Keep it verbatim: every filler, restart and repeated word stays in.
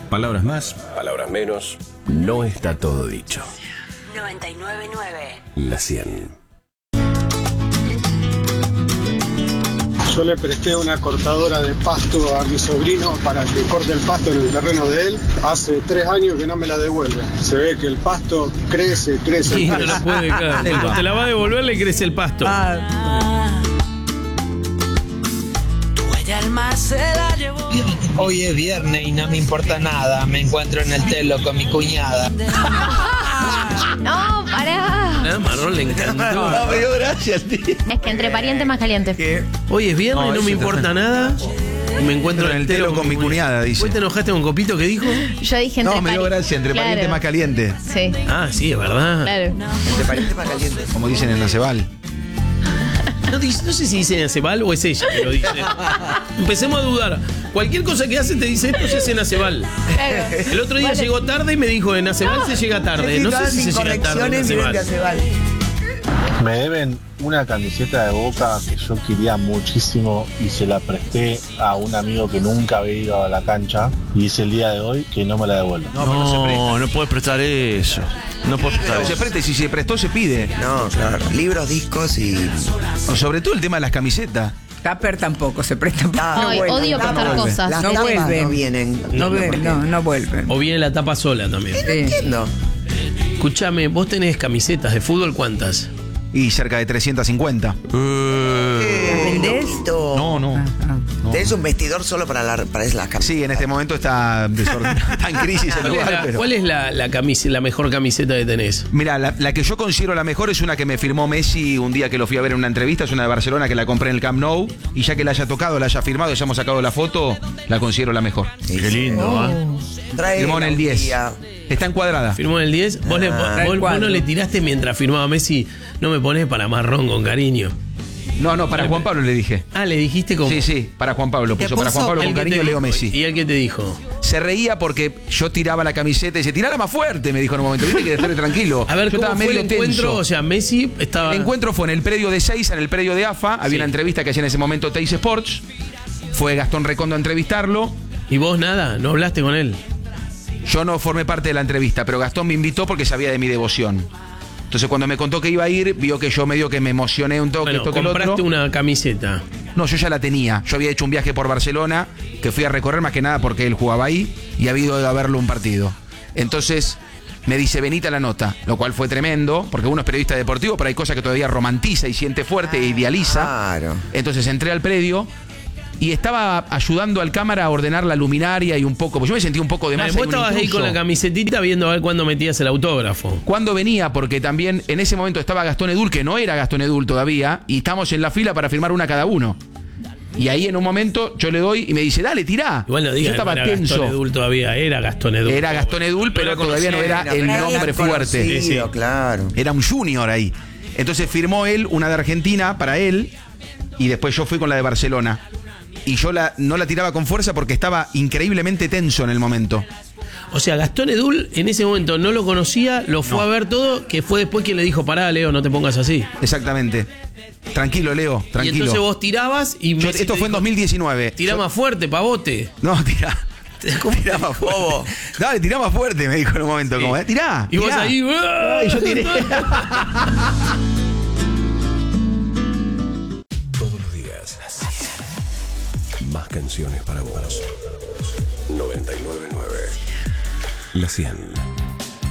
Palabras más, palabras menos. No está todo dicho. noventa y nueve punto nueve. La cien. Yo le presté una cortadora de pasto a mi sobrino para que corte el pasto en el terreno de él. Hace tres años que no me la devuelve. Se ve que el pasto crece, crece. Sí, crece. no la puede, claro. Cuando te la va a devolver le crece el pasto. Ah. Hoy es viernes y no me importa nada. Me encuentro en el telo con mi cuñada. No, pará. A Marrón le encantó. No, me dio gracias, tío. Es que entre parientes más calientes. ¿Qué? Hoy es viernes, No, no, me eso importa está- nada. Y me encuentro en el telo con mi cuñada, dice. ¿Vos te enojaste con Copito? ¿Qué dijo? Yo dije entre No, me dio pari- gracia, entre Claro. parientes más calientes. Sí, Ah, sí, es verdad. claro. Entre parientes más calientes. Como dicen en Acebal. No, dice- no sé si dice Acebal o es ella que lo dice. Empecemos a dudar. Cualquier cosa que hace te dice esto se hace en Acebal. Claro. El otro día Vale. llegó tarde y me dijo en Acebal se llega tarde. No sé si se llega tarde en Acebal. Me deben una camiseta de Boca que yo quería muchísimo y se la presté a un amigo que nunca había ido a la cancha y es el día de hoy que no me la devuelve. No, pero no se presta. No, no puedes prestar eso. No puedes prestar Se eso. presta y si se prestó se pide. No, claro. Libros, discos y. O sobre todo el tema de las camisetas. Tupper tampoco se presta. Ah, Ay, bueno, odio no prestar vuelve. cosas. Las No tapas vuelven. no vienen. No, vuelven, no, no vuelven. O viene la tapa sola también. Sí. Entiendo. Escúchame, vos tenés camisetas de fútbol, ¿cuántas? Y cerca de trescientos cincuenta. ¿Las vendés? Bonito. No, no. Ah, ah. no. Tenés un vestidor solo para, la, para las camisetas. Sí, en este momento está desordenado. Está en crisis el ¿Cuál es lugar, la, pero... cuál es la, la, camise- la mejor camiseta que tenés? Mira, la, la que yo considero la mejor es una que me firmó Messi un día que lo fui a ver en una entrevista. Es una de Barcelona que la compré en el Camp Nou. Y ya que la haya tocado, la haya firmado, ya hemos sacado la foto, la considero la mejor. Qué lindo, ¿ah? Trae Firmó en el diez. Está encuadrada. ¿Firmó en el diez? ¿Vos, le, Ah, vos- el vos no cuadro. le tiraste mientras firmaba Messi? No me pones para marrón con cariño. No, no, para Juan Pablo le dije. Ah, le dijiste como. Sí, sí, para Juan Pablo. ¿Te Puso para puso? Juan Pablo ¿Y con él qué te cariño Leo dijo? Messi. ¿Y él qué te dijo? Se reía porque yo tiraba la camiseta y dice, tirala más fuerte, me dijo en un momento. Viste que estar tranquilo. A ver, yo ¿cómo estaba fue el medio encuentro? tenso. O sea, Messi estaba. El encuentro fue en el predio de Seiza, en el predio de A F A. Había Sí. una entrevista que hacía en ese momento Teis Sports. Fue Gastón Recondo a entrevistarlo. ¿Y vos nada? ¿No hablaste con él? Yo no formé parte de la entrevista, pero Gastón me invitó porque sabía de mi devoción. Entonces cuando me contó que iba a ir, vio que yo medio que me emocioné un toque, Bueno, esto que el compraste otro. una camiseta. No, yo ya la tenía. Yo había hecho un viaje por Barcelona, que fui a recorrer más que nada porque él jugaba ahí y había ido a verlo un partido. Entonces me dice, venite a la nota, lo cual fue tremendo, porque uno es periodista deportivo, pero hay cosas que todavía romantiza y siente fuerte e idealiza. Claro. Entonces entré al predio y estaba ayudando al cámara a ordenar la luminaria y un poco, pues yo me sentí un poco de más. Vos estabas ahí con la camisetita viendo a ver cuándo metías el autógrafo. ¿Cuándo venía? Porque también en ese momento estaba Gastón Edul, que no era Gastón Edul todavía, y estamos en la fila para firmar una cada uno. Y ahí en un momento yo le doy y me dice, dale, tirá. Igual no yo digas, estaba no era tenso. Gastón Edul todavía, era Gastón Edul. Era Gastón Edul, pero No era todavía no era conocido, el Era nombre fuerte. conocido, Sí, sí. claro. Era un junior ahí. Entonces firmó él una de Argentina para él y después yo fui con la de Barcelona. Y yo la, no la tiraba con fuerza porque estaba increíblemente tenso en el momento. O sea, Gastón Edul en ese momento no lo conocía, lo fue No. a ver todo, que fue después quien le dijo, pará, Leo, no te pongas así. Exactamente. Tranquilo, Leo, Y tranquilo. entonces vos tirabas y Yo- Messi esto te fue en dijo, dos mil diecinueve. tirá Yo- más fuerte, pavote. No, tirá. Tirá más Bobo. fuerte. Dale, tirá más fuerte, me dijo en un momento. Sí. Como, "Eh, tirá. Y vos tirá". ahí, ¡ah! Y yo tiré. Todos los días. Más canciones para vos. noventa y nueve punto nueve. La cien.